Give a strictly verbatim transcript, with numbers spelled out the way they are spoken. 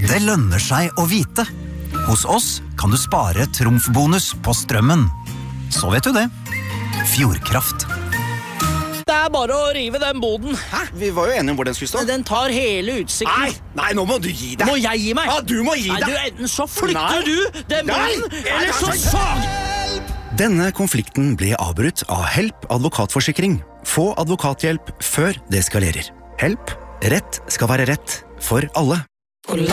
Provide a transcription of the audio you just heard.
Det lønner seg å vite. Hos oss kan du spare trumfbonus på strømmen. Så vet du det. Fjordkraft. Det er bare å rive den boden. Hæ? Vi var jo enige om hvor den skulle stå. Den tar hele utsikten. Nei, nei, nå må du gi deg. Må jeg gi meg? Ja, du må gi Nei, deg. du, enten så flytter Nei. du den boden, Nei. eller så Nei. sag! Denne konflikten ble avbrutt av Help advokatforsikring. Få advokathjelp før det skalerer. Help. Rett skal være rett for alle.